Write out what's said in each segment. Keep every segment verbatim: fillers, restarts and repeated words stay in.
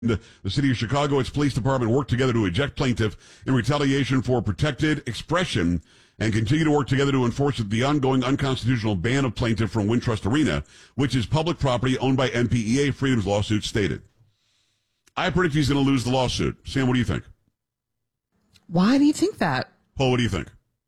The, the city of Chicago, its police department worked together to eject plaintiff in retaliation for protected expression and continue to work together to enforce the ongoing unconstitutional ban of plaintiff from Wintrust Arena, which is public property owned by N P E A, Freedom's lawsuit stated. I predict he's going to lose the lawsuit. Sam, what do you think? Why do you think that? Paul, what do you think?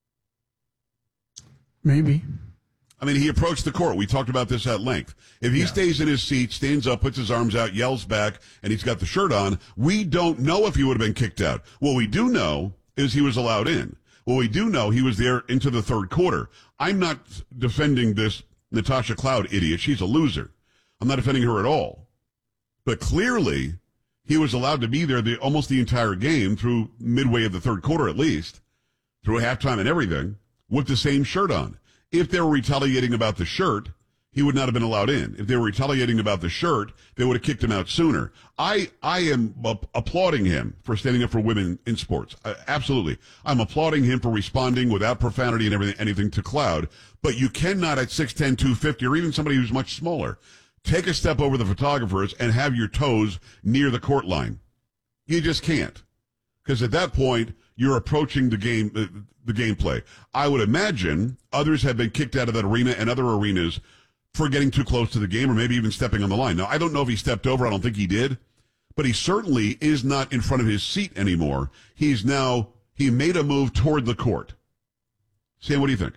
Maybe. I mean, he approached the court. We talked about this at length. If he yeah. stays in his seat, stands up, puts his arms out, yells back, and he's got the shirt on, we don't know if he would have been kicked out. What we do know is he was allowed in. What we do know, he was there into the third quarter. I'm not defending this Natasha Cloud idiot. She's a loser. I'm not defending her at all. But clearly, he was allowed to be there the, almost the entire game through midway of the third quarter at least, through halftime and everything, with the same shirt on. If they were retaliating about the shirt, he would not have been allowed in. If they were retaliating about the shirt, they would have kicked him out sooner. I I am uh, applauding him for standing up for women in sports. Uh, absolutely. I'm applauding him for responding without profanity and everything, anything to Cloud. But you cannot at six ten, two fifty, or even somebody who's much smaller, take a step over the photographers and have your toes near the court line. You just can't. Because at that point, you're approaching the game, uh, the gameplay. I would imagine others have been kicked out of that arena and other arenas for getting too close to the game or maybe even stepping on the line. Now, I don't know if he stepped over. I don't think he did. But he certainly is not in front of his seat anymore. He's now, he made a move toward the court. Sam, what do you think?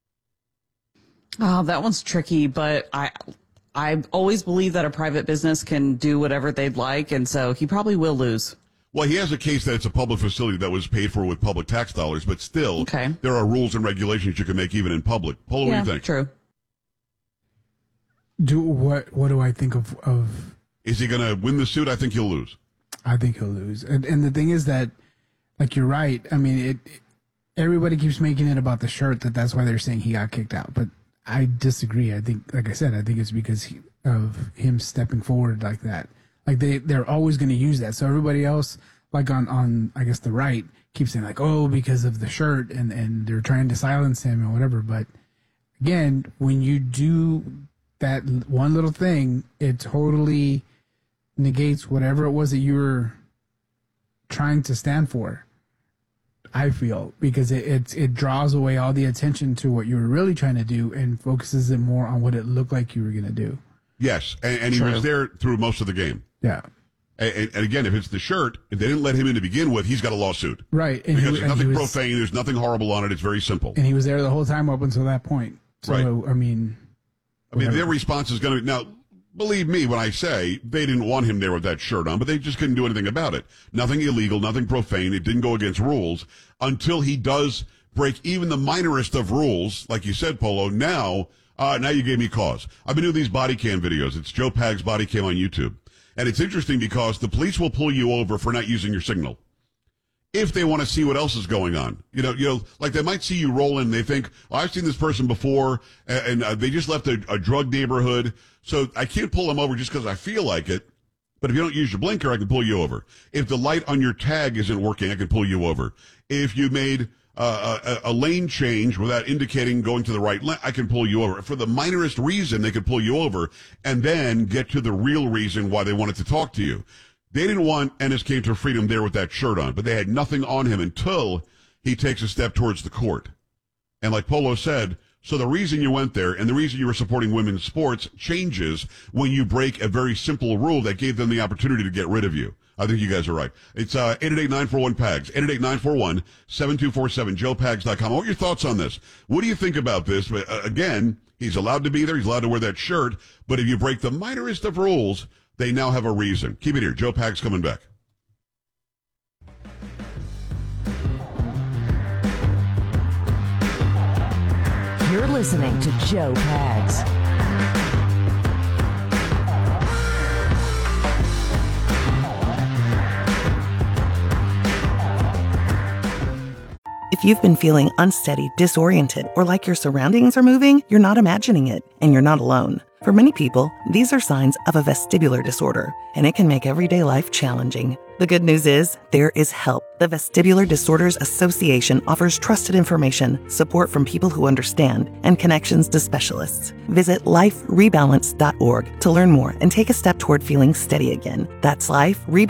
Oh, that one's tricky, but I I always believe that a private business can do whatever they'd like, and so he probably will lose. Well, he has a case that it's a public facility that was paid for with public tax dollars, but still, okay. There are rules and regulations you can make even in public. Paul, yeah, what do you think? True. Do what? What do I think of? of Is he going to win the suit? I think he'll lose. I think he'll lose. And, and the thing is that, like, you're right. I mean, it. Everybody keeps making it about the shirt that that's why they're saying he got kicked out, but I disagree. I think, like I said, I think it's because he, of him stepping forward like that. Like they, they're always going to use that. So everybody else, like on, on, I guess the right, keeps saying like, oh, because of the shirt, and, and they're trying to silence him or whatever. But again, when you do that one little thing, it totally negates whatever it was that you were trying to stand for. I feel, because it, it it draws away all the attention to what you were really trying to do and focuses it more on what it looked like you were going to do. Yes, and, and he was there through most of the game. Yeah. And, and again, if it's the shirt, if they didn't let him in to begin with, he's got a lawsuit. Right. And because he, there's nothing was, profane, there's nothing horrible on it, it's very simple. And he was there the whole time up until that point. So, right. I mean... I mean, their response is going to... Now, believe me when I say they didn't want him there with that shirt on, but they just couldn't do anything about it. Nothing illegal, nothing profane. It didn't go against rules until he does break even the minorest of rules. Like you said, Polo, now... Uh, now you gave me cause. I've been doing these body cam videos. It's Joe Pags Body Cam on YouTube. And it's interesting because the police will pull you over for not using your signal if they want to see what else is going on. You know, you know, like they might see you roll in and they think, oh, I've seen this person before, and, and uh, they just left a, a drug neighborhood, so I can't pull them over just because I feel like it. But if you don't use your blinker, I can pull you over. If the light on your tag isn't working, I can pull you over. If you made... Uh, a, a lane change without indicating going to the right lane, I can pull you over. For the minorest reason, they could pull you over and then get to the real reason why they wanted to talk to you. They didn't want Enes Kanter Freedom there with that shirt on, but they had nothing on him until he takes a step towards the court. And like Polo said, so the reason you went there and the reason you were supporting women's sports changes when you break a very simple rule that gave them the opportunity to get rid of you. I think you guys are right. It's uh, eight eight eight, nine four one, P A G S, eight eight eight, nine four one, seven two four seven, joe pags dot com. What are your thoughts on this? What do you think about this? But, uh, again, he's allowed to be there. He's allowed to wear that shirt. But if you break the minorest of rules, they now have a reason. Keep it here. Joe Pags coming back. You're listening to Joe Pags. If you've been feeling unsteady, disoriented, or like your surroundings are moving, you're not imagining it, and you're not alone. For many people, these are signs of a vestibular disorder, and it can make everyday life challenging. The good news is, there is help. The Vestibular Disorders Association offers trusted information, support from people who understand, and connections to specialists. Visit life rebalance dot org to learn more and take a step toward feeling steady again. That's life rebalance